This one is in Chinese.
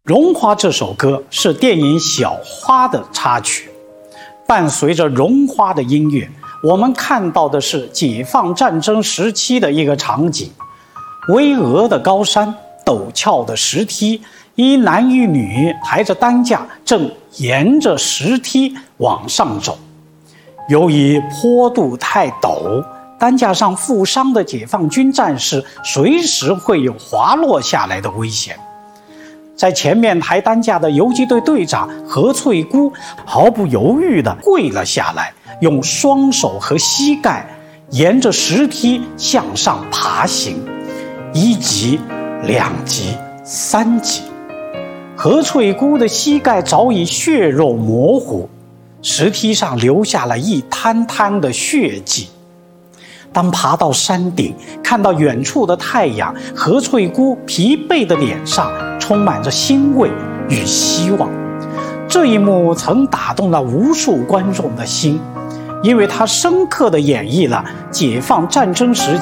绒花这首歌是电影《小花》的插曲，伴随着绒花的音乐，我们看到的是解放战争时期的一个场景：巍峨的高山，陡峭的石梯，一男一女抬着担架，正沿着石梯往上走。由于坡度太陡，担架上负伤的解放军战士随时会有滑落下来的危险。在前面抬担架的游击队队长何翠姑毫不犹豫地跪了下来，用双手和膝盖沿着石梯向上爬行，1级、2级、3级。何翠姑的膝盖早已血肉模糊，石梯上留下了一滩滩的血迹。当爬到山顶，看到远处的太阳，何翠姑疲惫的脸上充满着欣慰与希望。这一幕曾打动了无数观众的心，因为它深刻地演绎了解放战争时